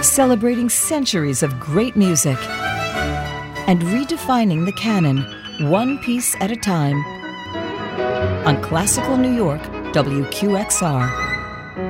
celebrating centuries of great music and redefining the canon, one piece at a time. On Classical New York, WQXR.